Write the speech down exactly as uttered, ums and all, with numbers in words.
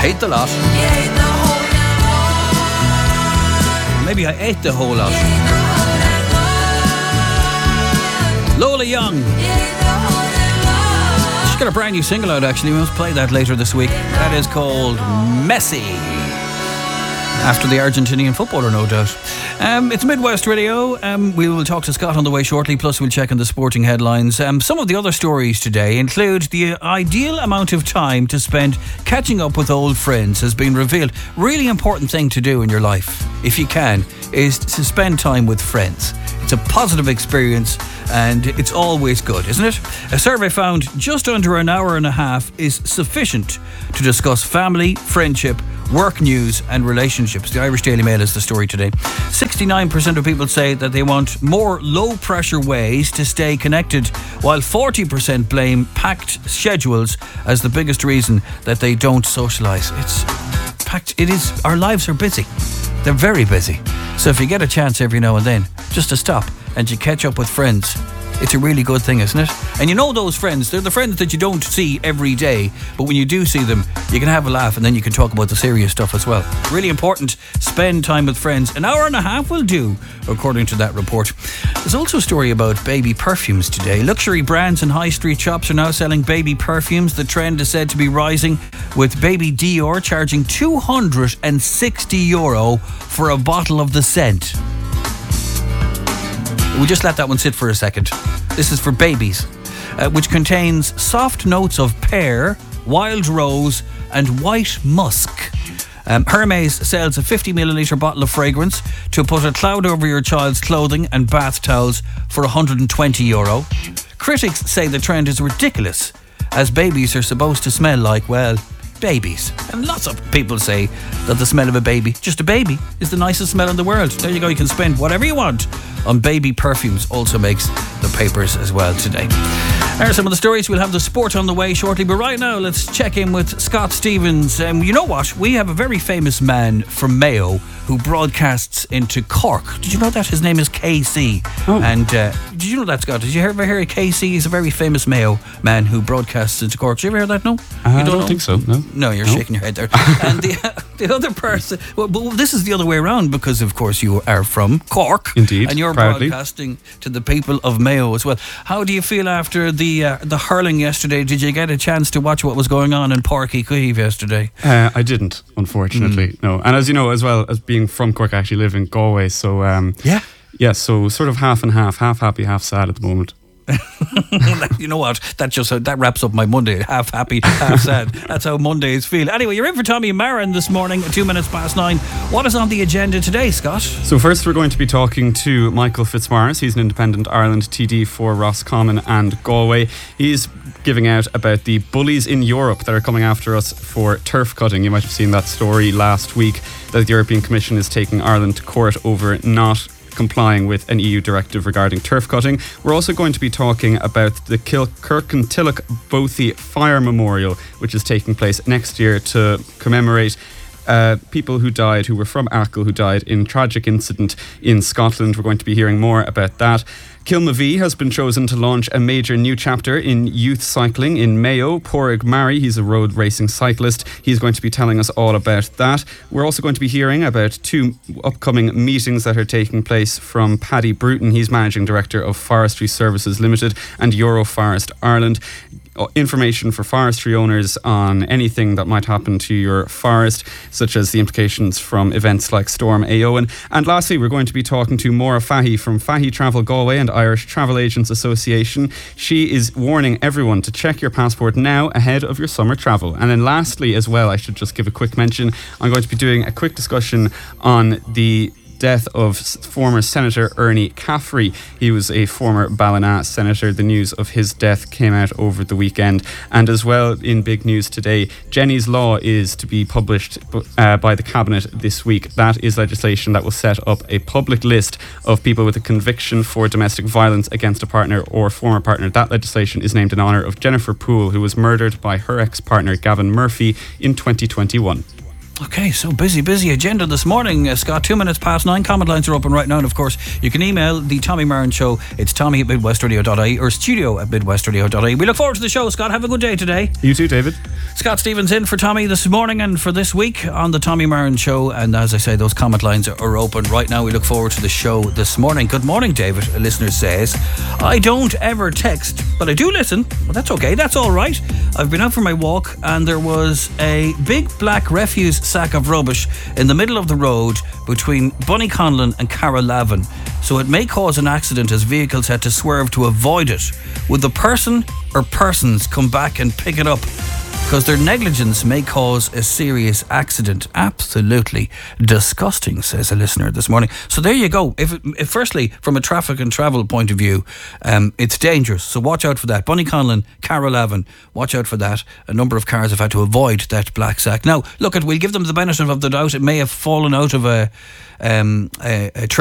hate the lot. Maybe I ate the whole lot. Lola Young. She's got a brand new single out, actually. We must play that later this week. That is called Messy. After the Argentinian footballer, no doubt. Um, it's Midwest Radio. Um, we will talk to Scott on the way shortly, plus we'll check on the sporting headlines. Um, some of the other stories today include the ideal amount of time to spend catching up with old friends has been revealed. Really important thing to do in your life, if you can, is to spend time with friends. It's a positive experience and it's always good, isn't it? A survey found just under an hour and a half is sufficient to discuss family, friendship, work news and relationships. The Irish Daily Mail is the story today. sixty-nine percent of people say that they want more low-pressure ways to stay connected, while forty percent blame packed schedules as the biggest reason that they don't socialise. It's packed. It is. Our lives are busy. They're very busy. So if you get a chance every now and then just to stop and you catch up with friends, it's a really good thing, isn't it? And you know those friends, they're the friends that you don't see every day, but when you do see them, you can have a laugh and then you can talk about the serious stuff as well. Really important, spend time with friends. An hour and a half will do, according to that report. There's also a story about baby perfumes today. Luxury brands and high street shops are now selling baby perfumes. The trend is said to be rising, with baby Dior charging two hundred sixty euro for a bottle of the scent. We'll just let that one sit for a second. This is for babies, uh, which contains soft notes of pear, wild rose and white musk. Um, Hermes sells a fifty milliliter bottle of fragrance to put a cloud over your child's clothing and bath towels for one hundred twenty euro. Critics say the trend is ridiculous, as babies are supposed to smell like, well, babies. And lots of people say that the smell of a baby, just a baby, is the nicest smell in the world. There you go, you can spend whatever you want on baby perfumes. Also makes the papers as well today. There are some of the stories. We'll have the sport on the way shortly, but right now let's check in with Scott Stevens. Um, you know what? We have a very famous man from Mayo who broadcasts into Cork. Did you know that? His name is K C. Oh. And uh, did you know that, Scott? Did you ever hear of K C? He's a very famous Mayo man who broadcasts into Cork. Did you ever hear that? No? Uh, you don't I don't know? think so, no. No, you're no. shaking your head there. And the, uh, the other person, well, well, this is the other way around, because of course you are from Cork. Indeed, and you're proudly. broadcasting to the people of Mayo as well. How do you feel after the uh, the hurling yesterday? Did you get a chance to watch what was going on in Páirc Uí Chaoimh yesterday? Uh, I didn't, unfortunately, mm. no. And as you know, as well as being from Cork, I actually live in Galway, so um, yeah, yeah, so sort of half and half, half happy, half sad at the moment. You know what? That just uh, that wraps up my Monday. Half happy, half sad. That's how Mondays feel. Anyway, you're in for Tommy Marin this morning at two minutes past nine. What is on the agenda today, Scott? So first, we're going to be talking to Michael Fitzmaurice. He's an Independent Ireland T D for Roscommon and Galway. He's giving out about the bullies in Europe that are coming after us for turf cutting. You might have seen that story last week that the European Commission is taking Ireland to court over not complying with an E U directive regarding turf cutting. We're also going to be talking about the Kilkirkintilloch Bothy Fire Memorial, which is taking place next year to commemorate uh, people who died, who were from Achill, who died in tragic incident in Scotland. We're going to be hearing more about that. Kilmavee has been chosen to launch a major new chapter in youth cycling in Mayo. Pádraig Murray, he's a road racing cyclist. He's going to be telling us all about that. We're also going to be hearing about two upcoming meetings that are taking place from Paddy Bruton. He's Managing Director of Forestry Services Limited and Euroforest Ireland. Information for forestry owners on anything that might happen to your forest, such as the implications from events like Storm Éowyn. And lastly, we're going to be talking to Maura Fahy from Fahy Travel Galway and Irish Travel Agents Association. She is warning everyone to check your passport now ahead of your summer travel. And then lastly as well, I should just give a quick mention, I'm going to be doing a quick discussion on the death of former Senator Ernie Caffrey. He was a former Ballina senator. The news of his death came out over the weekend. And as well, in big news today, Jenny's Law is to be published uh, by the Cabinet this week. That is legislation that will set up a public list of people with a conviction for domestic violence against a partner or former partner. That legislation is named in honour of Jennifer Poole, who was murdered by her ex-partner Gavin Murphy in twenty twenty-one. Okay, so busy, busy agenda this morning, uh, Scott. Two minutes past nine. Comment lines are open right now, and of course, you can email the Tommy Marin Show. It's Tommy at midwestradio dot I E or studio at midwestradio dot I E. We look forward to the show, Scott. Have a good day today. You too, David. Scott Stevens in for Tommy this morning and for this week on the Tommy Marin Show. And as I say, those comment lines are open right now. We look forward to the show this morning. Good morning, David. A listener says, I don't ever text, but I do listen. Well, that's okay. That's all right. I've been out for my walk and there was a big black refuse sack of rubbish in the middle of the road between Bunnyconlon and Carrollavin. So it may cause an accident as vehicles had to swerve to avoid it. Would the person or persons come back and pick it up? Because their negligence may cause a serious accident. Absolutely disgusting, says a listener this morning. So there you go. If, if firstly, from a traffic and travel point of view, um, it's dangerous. So watch out for that. Bunnyconlon, Carrollavin, watch out for that. A number of cars have had to avoid that black sack. Now, look, at we'll give them the benefit of the doubt. It may have fallen out of a, um, a, a